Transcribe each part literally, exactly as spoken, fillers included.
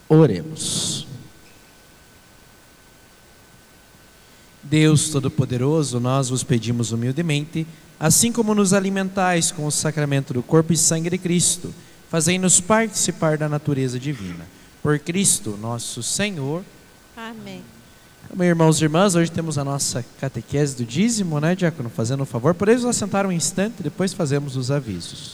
Oremos. Deus Todo-Poderoso, nós vos pedimos humildemente, assim como nos alimentais com o sacramento do corpo e sangue de Cristo, fazei-nos participar da natureza divina. Por Cristo nosso Senhor. Amém. Bem, irmãos e irmãs, hoje temos a nossa catequese do dízimo, né, diácono? Fazendo um favor, podemos nos assentar um instante, depois fazemos os avisos.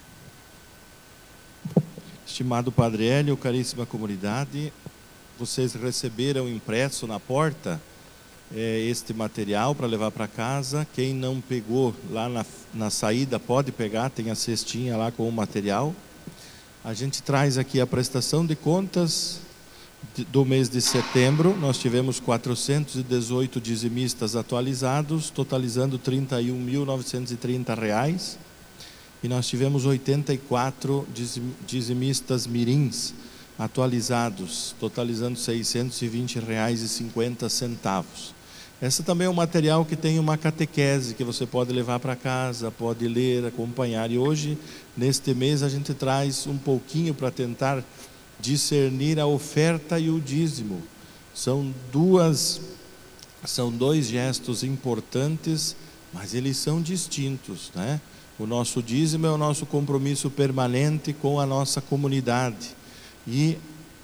Estimado Padre Hélio, caríssima comunidade, vocês receberam impresso na porta é, este material para levar para casa. Quem não pegou lá na, na saída pode pegar, tem a cestinha lá com o material. A gente traz aqui a prestação de contas de, do mês de setembro. Nós tivemos quatrocentos e dezoito dizimistas atualizados, totalizando trinta e um mil novecentos e trinta reais. E nós tivemos oitenta e quatro dizimistas mirins atualizados, totalizando seiscentos e vinte reais e cinquenta centavos. Essa também é um material que tem uma catequese que você pode levar para casa, pode ler, acompanhar. E hoje, neste mês, a gente traz um pouquinho para tentar discernir a oferta e o dízimo. São duas, são dois gestos importantes, mas eles são distintos, né? O nosso dízimo é o nosso compromisso permanente com a nossa comunidade. E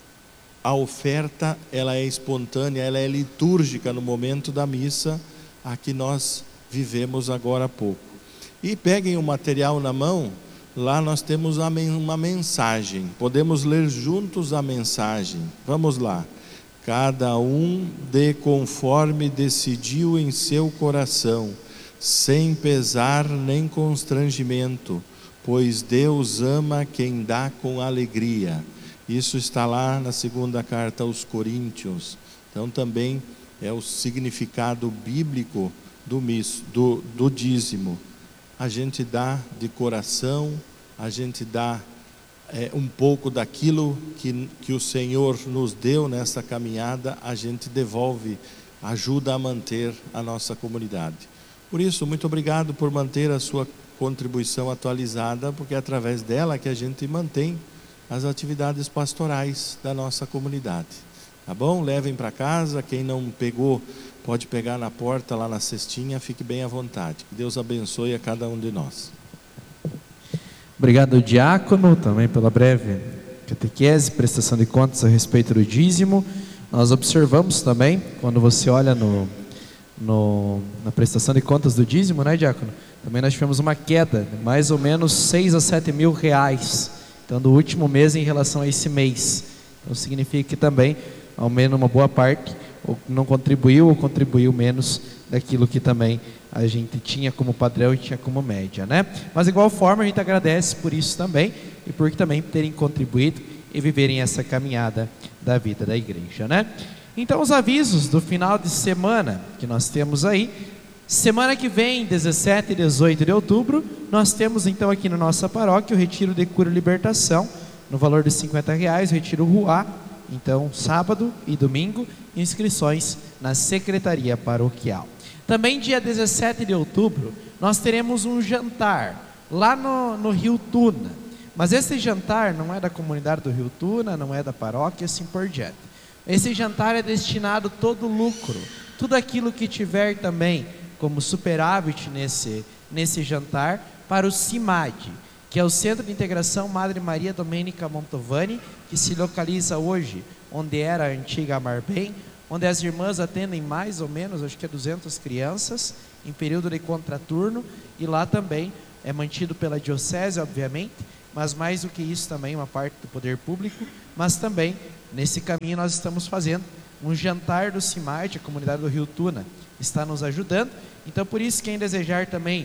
a oferta, ela é espontânea, ela é litúrgica no momento da missa, a que nós vivemos agora há pouco. E peguem o material na mão, lá nós temos uma mensagem. Podemos ler juntos a mensagem. Vamos lá. Cada um dê conforme decidiu em seu coração, sem pesar nem constrangimento, pois Deus ama quem dá com alegria. Isso está lá na segunda carta aos Coríntios. Então também é o significado bíblico do, do, do dízimo. A gente dá de coração, a gente dá é, um pouco daquilo que, que o Senhor nos deu nessa caminhada, a gente devolve, ajuda a manter a nossa comunidade. Por isso, muito obrigado por manter a sua contribuição atualizada, porque é através dela que a gente mantém as atividades pastorais da nossa comunidade. Tá bom? Levem para casa, quem não pegou pode pegar na porta, lá na cestinha, fique bem à vontade. Que Deus abençoe a cada um de nós. Obrigado, diácono, também pela breve catequese, prestação de contas a respeito do dízimo. Nós observamos também, quando você olha no... No, na prestação de contas do dízimo, né, diácono? Também nós tivemos uma queda de mais ou menos seis a sete mil reais, então do último mês em relação a esse mês. Então significa que também, ao menos uma boa parte, ou não contribuiu ou contribuiu menos daquilo que também a gente tinha como padrão e tinha como média, né? Mas de igual forma a gente agradece por isso também e por também terem contribuído e viverem essa caminhada da vida da igreja, né? Então os avisos do final de semana que nós temos aí, semana que vem, dezessete e dezoito de outubro, nós temos então aqui na nossa paróquia o Retiro de Cura e Libertação, no valor de cinquenta reais, o Retiro Ruá, então sábado e domingo, inscrições na Secretaria Paroquial. Também dia dezessete de outubro, nós teremos um jantar lá no, no Rio Tuna, mas esse jantar não é da comunidade do Rio Tuna, não é da paróquia, assim por diante. Esse jantar é destinado todo o lucro, tudo aquilo que tiver também como superávit nesse, nesse jantar, para o CIMAD, que é o Centro de Integração Madre Maria Domenica Montovani, que se localiza hoje onde era a antiga Amar Bem, onde as irmãs atendem mais ou menos, acho que é duzentas crianças, em período de contraturno, e lá também é mantido pela diocese, obviamente, mas mais do que isso também uma parte do poder público, mas também nesse caminho nós estamos fazendo um jantar do CIMAD, a comunidade do Rio Tuna está nos ajudando. Então por isso, quem desejar também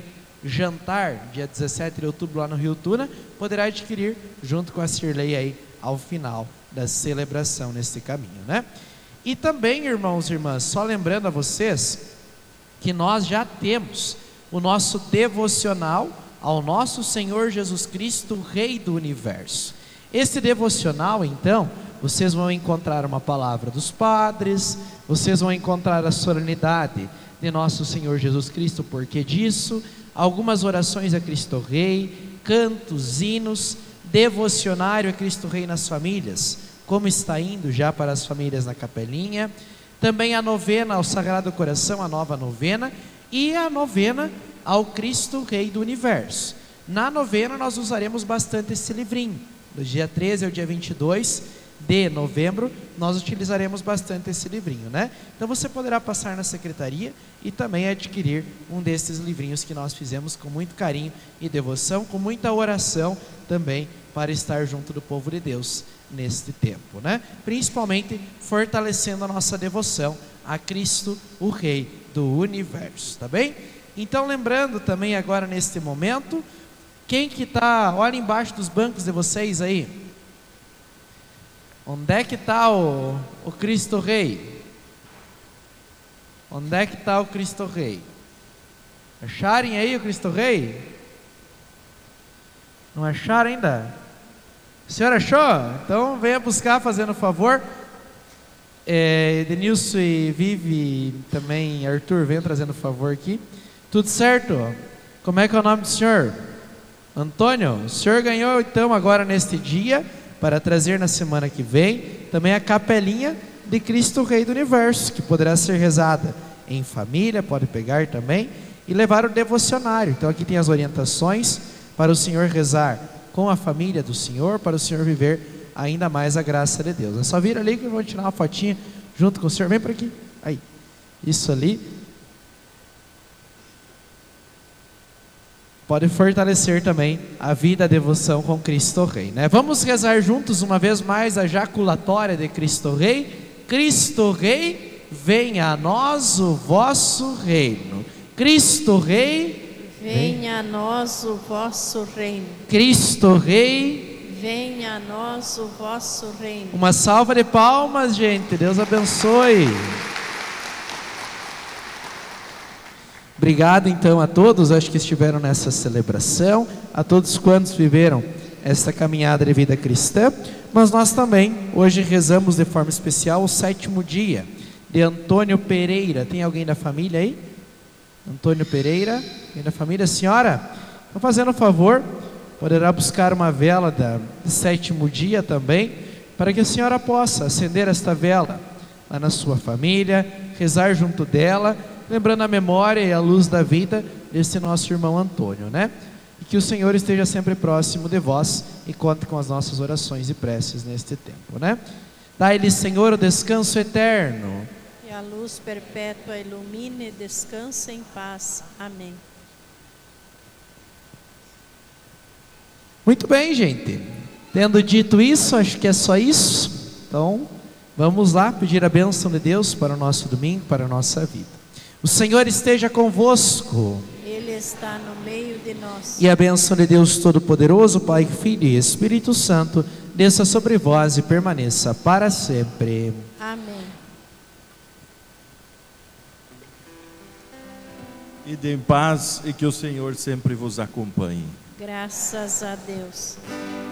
jantar dia dezessete de outubro lá no Rio Tuna, poderá adquirir junto com a Cirlei aí ao final da celebração nesse caminho, né? E também, irmãos e irmãs, só lembrando a vocês que nós já temos o nosso devocional ao nosso Senhor Jesus Cristo, Rei do Universo. Esse devocional, então, vocês vão encontrar uma palavra dos padres, vocês vão encontrar a solenidade de nosso Senhor Jesus Cristo, porquê disso, algumas orações a Cristo Rei, cantos, hinos, devocionário a Cristo Rei nas famílias, como está indo já para as famílias na capelinha. Também a novena ao Sagrado Coração, a nova novena, e a novena ao Cristo Rei do Universo. Na novena nós usaremos bastante esse livrinho. Do dia treze ao dia vinte e dois de novembro, nós utilizaremos bastante esse livrinho, né? Então você poderá passar na secretaria e também adquirir um desses livrinhos que nós fizemos com muito carinho e devoção, com muita oração também, para estar junto do povo de Deus neste tempo, né? Principalmente fortalecendo a nossa devoção a Cristo, o Rei do Universo, tá bem? Então, lembrando também agora neste momento, quem que está, olha embaixo dos bancos de vocês aí, onde é que está o, o Cristo Rei? Onde é que está o Cristo Rei? Acharem aí o Cristo Rei? Não acharam ainda? O senhor achou? Então venha buscar, fazendo favor. É, Edenilson e Vivi, também Arthur, venha trazendo favor aqui. Tudo certo? Como é que é o nome do senhor? Antônio, o senhor ganhou então agora neste dia, para trazer na semana que vem, também a capelinha de Cristo Rei do Universo, que poderá ser rezada em família, pode pegar também, e levar o devocionário. Então aqui tem as orientações para o senhor rezar com a família do senhor, para o senhor viver ainda mais a graça de Deus. É só vir ali que eu vou tirar uma fotinha junto com o senhor. Vem por aqui. Aí. Isso ali. Pode fortalecer também a vida, a devoção com Cristo Rei, né? Vamos rezar juntos uma vez mais a jaculatória de Cristo Rei. Cristo Rei, venha a nós o vosso reino. Cristo Rei, venha a nós o vosso reino. Cristo Rei, venha a nós o vosso reino. Uma salva de palmas, gente. Deus abençoe. Obrigado então a todos, acho que estiveram nessa celebração, a todos quantos viveram esta caminhada de vida cristã, mas nós também hoje rezamos de forma especial o sétimo dia de Antônio Pereira. Tem alguém da família aí? Antônio Pereira, alguém da família? Senhora, então fazendo um favor, poderá buscar uma vela da, do sétimo dia também, para que a senhora possa acender esta vela lá na sua família, rezar junto dela, lembrando a memória e a luz da vida desse nosso irmão Antônio, né? E que o Senhor esteja sempre próximo de vós e conte com as nossas orações e preces neste tempo, né? Dai-lhe, Senhor, o descanso eterno. E a luz perpétua ilumine e descanse em paz. Amém. Muito bem, gente. Tendo dito isso, acho que é só isso. Então, vamos lá pedir a bênção de Deus para o nosso domingo, para a nossa vida. O Senhor esteja convosco. Ele está no meio de nós. E a bênção de Deus Todo-Poderoso, Pai, Filho e Espírito Santo, desça sobre vós e permaneça para sempre. Amém. Ide em paz e que o Senhor sempre vos acompanhe. Graças a Deus.